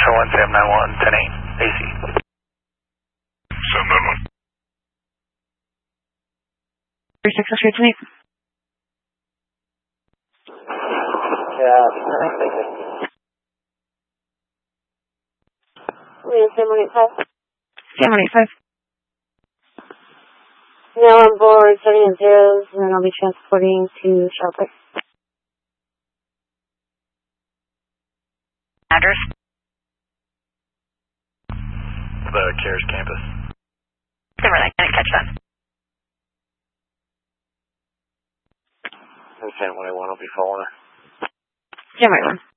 1 Sam 91 10-8 AC. Sam 91. 36 Street to me. Yeah. Sam 185. Sam 185. Now on board, starting at zeros, and then I'll be transporting to shelter. Address? The CARES campus. Never mind, I didn't catch that. Sam 181 will be following her. Sam 181.